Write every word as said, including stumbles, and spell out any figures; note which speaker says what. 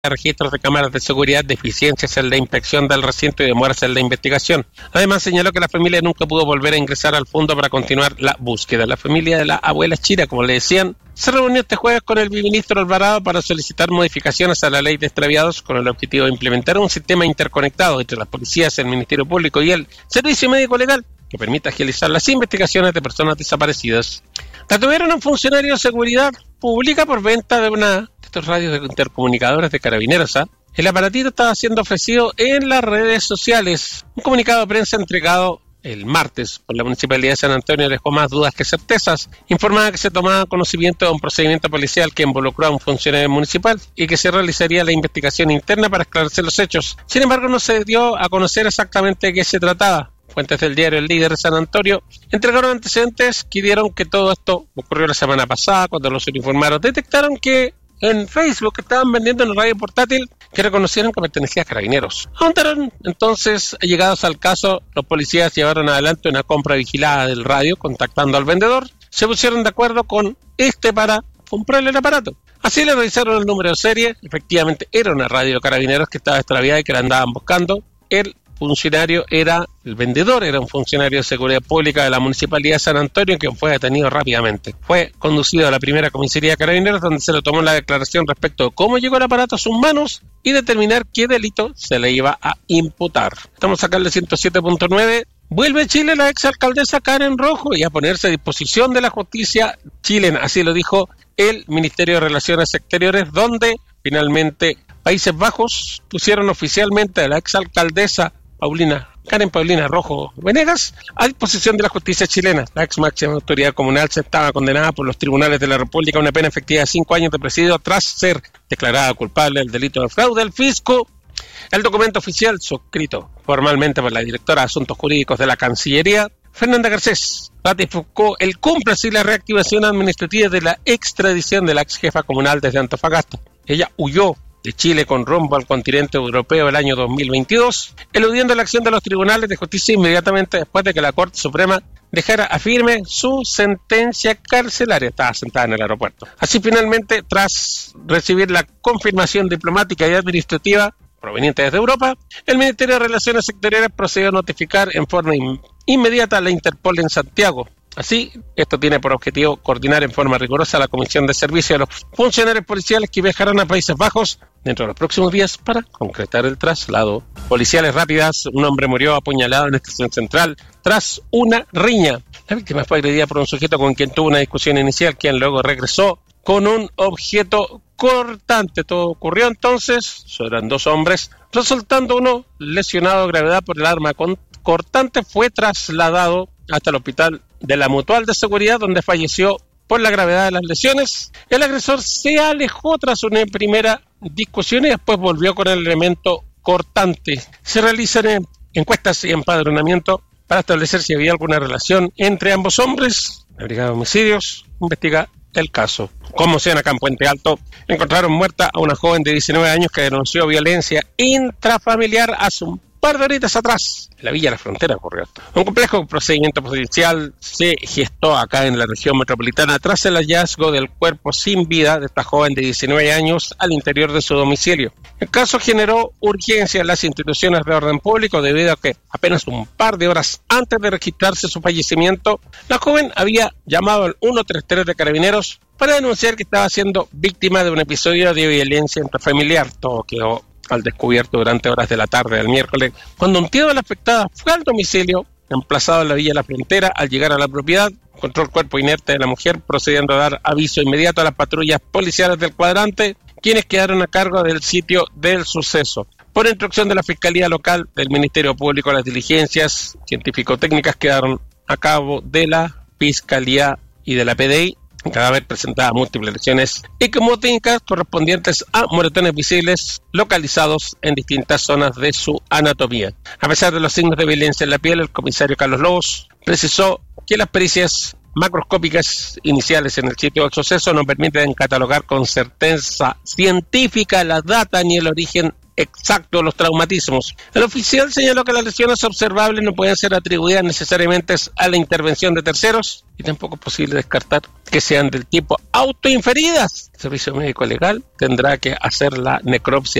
Speaker 1: registros de cámaras de seguridad, deficiencias en la inspección del recinto y demoras en la investigación. Además, señaló que la familia nunca pudo volver a ingresar al fondo para continuar la búsqueda. La familia de la abuela Chira, como le decían, se reunió este jueves con el ministro Alvarado para solicitar modificaciones a la ley de extraviados con el objetivo de implementar un sistema interconectado entre las policías, el Ministerio Público y el Servicio Médico Legal que permita agilizar las investigaciones de personas desaparecidas. Detuvieron a un funcionario de seguridad pública por venta de una de estos radios de intercomunicadores de Carabineros. ¿eh? El aparatito estaba siendo ofrecido en las redes sociales. Un comunicado de prensa entregado el martes por la Municipalidad de San Antonio dejó más dudas que certezas. Informaba que se tomaba conocimiento de un procedimiento policial que involucró a un funcionario municipal y que se realizaría la investigación interna para esclarecer los hechos. Sin embargo, no se dio a conocer exactamente de qué se trataba. Fuentes del diario El Líder de San Antonio entregaron antecedentes que dieron que todo esto ocurrió la semana pasada, cuando los uniformados detectaron que en Facebook estaban vendiendo una radio portátil que reconocieron que pertenecía a Carabineros. Aumentaron entonces, llegados al caso, los policías llevaron adelante una compra vigilada del radio, contactando al vendedor. Se pusieron de acuerdo con este para comprarle el aparato. Así le revisaron el número de serie. Efectivamente, era una radio de Carabineros que estaba extraviada y que la andaban buscando. El funcionario era, el vendedor era un funcionario de seguridad pública de la Municipalidad de San Antonio, quien fue detenido rápidamente. Fue conducido a la primera comisaría de Carabineros, donde se le tomó la declaración respecto de cómo llegó el aparato a sus manos y determinar qué delito se le iba a imputar. Estamos acá en el ciento siete punto nueve. Vuelve a Chile la exalcaldesa Karen Rojo y a ponerse a disposición de la justicia chilena. Así lo dijo el Ministerio de Relaciones Exteriores, donde finalmente Países Bajos pusieron oficialmente a la exalcaldesa Paulina, Karen Paulina Rojo Venegas a disposición de la justicia chilena. La ex máxima autoridad comunal se estaba condenada por los tribunales de la República a una pena efectiva de cinco años de presidio tras ser declarada culpable del delito de fraude al fisco. El documento oficial, suscrito formalmente por la directora de Asuntos Jurídicos de la Cancillería, Fernanda Garcés, ratificó el cúmplice y la reactivación administrativa de la extradición de la ex jefa comunal desde Antofagasta. Ella huyó de Chile con rumbo al continente europeo el año dos mil veintidós, eludiendo la acción de los tribunales de justicia inmediatamente después de que la Corte Suprema dejara a firme su sentencia carcelaria. Estaba sentada en el aeropuerto. Así, finalmente, tras recibir la confirmación diplomática y administrativa proveniente desde Europa, el Ministerio de Relaciones Exteriores procedió a notificar en forma in- inmediata a la Interpol en Santiago. Así, esto tiene por objetivo coordinar en forma rigurosa la Comisión de Servicio de los funcionarios policiales que viajarán a Países Bajos dentro de los próximos días para concretar el traslado. Policiales rápidas, un hombre murió apuñalado en la estación central tras una riña. La víctima fue agredida por un sujeto con quien tuvo una discusión inicial, quien luego regresó con un objeto cortante. Todo ocurrió entonces, eran dos hombres, resultando uno lesionado de gravedad por el arma con cortante. Fue trasladado hasta el hospital de la Mutual de Seguridad, donde falleció por la gravedad de las lesiones. El agresor se alejó tras una primera discusión y después volvió con el elemento cortante. Se realizan encuestas y empadronamiento para establecer si había alguna relación entre ambos hombres. La Brigada de Homicidios investiga el caso. Como sean acá en Puente Alto, encontraron muerta a una joven de diecinueve años que denunció violencia intrafamiliar hace un par de horitas atrás, en la Villa de la Frontera ocurrió. Un complejo procedimiento policial se gestó acá en la región metropolitana tras el hallazgo del cuerpo sin vida de esta joven de diecinueve años al interior de su domicilio. El caso generó urgencia en las instituciones de orden público debido a que apenas un par de horas antes de registrarse su fallecimiento, la joven había llamado al ciento treinta y tres de Carabineros para denunciar que estaba siendo víctima de un episodio de violencia intrafamiliar. Todo quedó al descubierto durante horas de la tarde del miércoles, cuando un tío de la afectada fue al domicilio, emplazado en la Villa de la Frontera. Al llegar a la propiedad, encontró el cuerpo inerte de la mujer, procediendo a dar aviso inmediato a las patrullas policiales del cuadrante, quienes quedaron a cargo del sitio del suceso. Por instrucción de la Fiscalía Local del Ministerio Público, las diligencias científico-técnicas quedaron a cabo de la Fiscalía y de la P D I. El cadáver presentaba múltiples lesiones equimotécnicas correspondientes a moretones visibles localizados en distintas zonas de su anatomía. A pesar de los signos de violencia en la piel, el comisario Carlos Lobos precisó que las pericias macroscópicas iniciales en el sitio del suceso no permiten catalogar con certeza científica la data ni el origen exacto de los traumatismos. El oficial señaló que las lesiones observables no pueden ser atribuidas necesariamente a la intervención de terceros y tampoco es posible descartar que sean del tipo autoinferidas. El Servicio Médico Legal tendrá que hacer la necropsia